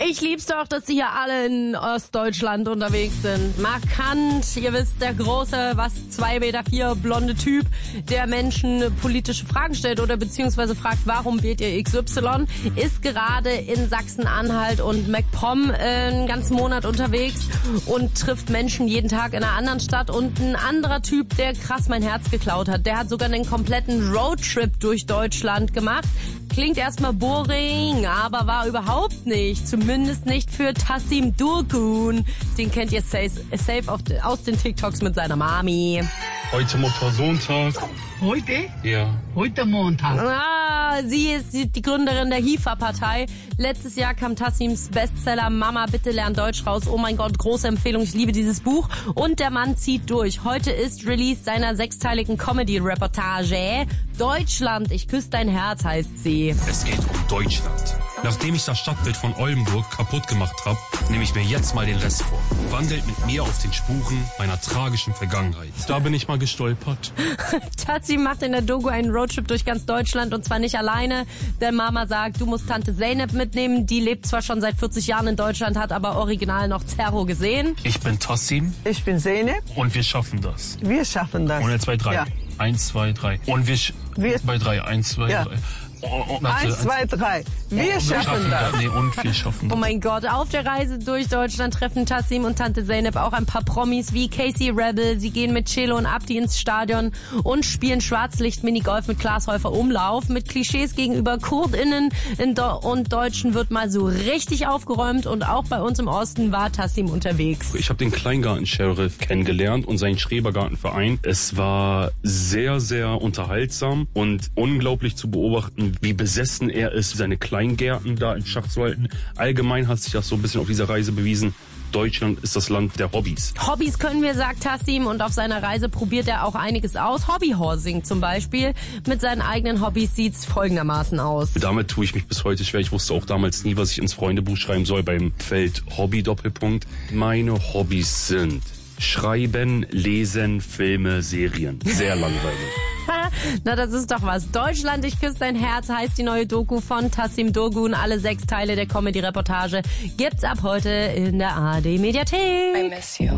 Ich lieb's doch, dass sie hier alle in Ostdeutschland unterwegs sind. Markant, ihr wisst, der große, 2,4 Meter blonde Typ, der Menschen politische Fragen stellt oder beziehungsweise fragt, warum wählt ihr XY, ist gerade in Sachsen-Anhalt und MacPom einen ganzen Monat unterwegs und trifft Menschen jeden Tag in einer anderen Stadt. Und ein anderer Typ, der krass mein Herz geklaut hat, der hat sogar einen kompletten Roadtrip durch Deutschland gemacht. Klingt erstmal boring, aber war überhaupt nicht. Zumindest nicht für Tassim Durgun. Den kennt ihr safe aus den TikToks mit seiner Mami. Heute Muttersonntag. Heute? Ja. Heute Montag. Sie ist die Gründerin der HIFA-Partei. Letztes Jahr kam Tassims Bestseller Mama, bitte lern Deutsch raus. Oh mein Gott, große Empfehlung, ich liebe dieses Buch. Und der Mann zieht durch. Heute ist Release seiner 6-teiligen Comedy-Reportage. Deutschland, ich küsse dein Herz, heißt sie. Es geht um Deutschland. Nachdem ich das Stadtbild von Oldenburg kaputt gemacht habe, nehme ich mir jetzt mal den Rest vor. Wandelt mit mir auf den Spuren meiner tragischen Vergangenheit. Da bin ich mal gestolpert. Tassim macht in der Doku einen Roadtrip durch ganz Deutschland und zwar nicht alleine. Denn Mama sagt, du musst Tante Zeynep mitnehmen. Die lebt zwar schon seit 40 Jahren in Deutschland, hat aber original noch Zerro gesehen. Ich bin Tassim. Ich bin Zeynep. Und wir schaffen das. Wir schaffen das. 1, 2, 3. Ja. 1, 2, 3. Und wir bei 3. 1, 2, 3. Ja. 1, 2, 3. Wir schaffen das. Nee, und wir schaffen das. Oh mein Gott, auf der Reise durch Deutschland treffen Tassim und Tante Zeynep auch ein paar Promis wie Casey Rebel. Sie gehen mit Chelo und Abdi ins Stadion und spielen Schwarzlicht-Minigolf mit Klaas Häufer Umlauf. Mit Klischees gegenüber KurdInnen und Deutschen wird mal so richtig aufgeräumt und auch bei uns im Osten war Tassim unterwegs. Ich habe den Kleingarten-Sheriff kennengelernt und seinen Schrebergartenverein. Es war sehr, sehr unterhaltsam und unglaublich zu beobachten, wie besessen er ist, seine Kleingärten da in Schach zu halten. Allgemein hat sich das so ein bisschen auf dieser Reise bewiesen. Deutschland ist das Land der Hobbys. Hobbys können wir, sagt Tassim, und auf seiner Reise probiert er auch einiges aus. Hobbyhorsing zum Beispiel. Mit seinen eigenen Hobbys sieht's folgendermaßen aus. Damit tue ich mich bis heute schwer. Ich wusste auch damals nie, was ich ins Freundebuch schreiben soll beim Feld Hobby-Doppelpunkt. Meine Hobbys sind Schreiben, Lesen, Filme, Serien. Sehr langweilig. Na, das ist doch was. Deutschland, ich küsse dein Herz heißt die neue Doku von Tassim Durgun. Alle 6 Teile der Comedy-Reportage gibt's ab heute in der ARD-Mediathek. I miss you.